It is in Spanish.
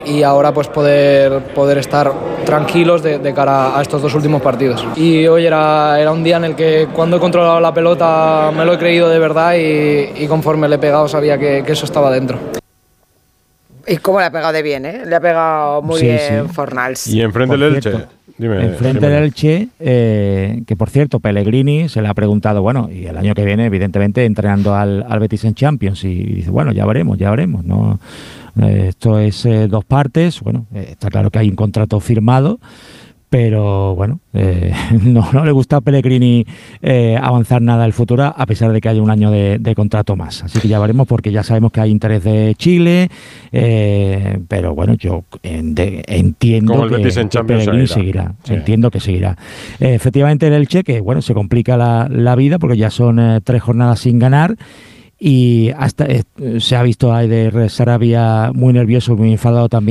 y ahora pues poder estar tranquilos de cara a estos 2 últimos partidos. Y hoy era un día en el que cuando he controlado la pelota me lo he creído de verdad y conforme le he pegado sabía que eso estaba dentro. Y cómo le ha pegado de bien, ¿eh? Le ha pegado muy bien Fornals. Y enfrente del Elche. Enfrente del Elche, que por cierto, Pellegrini se le ha preguntado, bueno, y el año que viene, evidentemente, entrenando al Betis en Champions, y dice, bueno, ya veremos, ¿no? Esto es 2 partes, bueno, está claro que hay un contrato firmado, pero bueno, no le gusta a Pellegrini avanzar nada el futuro, a pesar de que haya un año de contrato más. Así que ya veremos, porque ya sabemos que hay interés de Chile, pero bueno, yo entiendo que Pellegrini seguirá. Sí. Entiendo que seguirá. Efectivamente, el Elche, que bueno, se complica la vida porque ya son 3 jornadas sin ganar. Y hasta se ha visto a Eder Sarabia muy nervioso, muy enfadado también